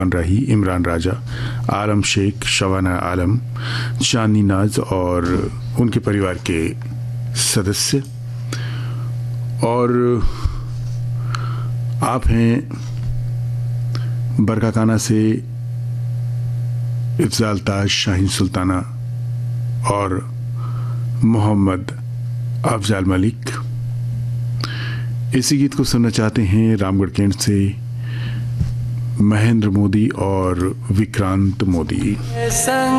रही, इमरान राजा, आलम शेख, शबाना आलम, चांदनी नाज और उनके परिवार के सदस्य। और आप हैं बरकाकाना से इफ्जाल ताज, शाहीन सुल्ताना और मोहम्मद अफजाल मलिक। इसी गीत को सुनना चाहते हैं रामगढ़ कैंट से महेंद्र मोदी और विक्रांत मोदी।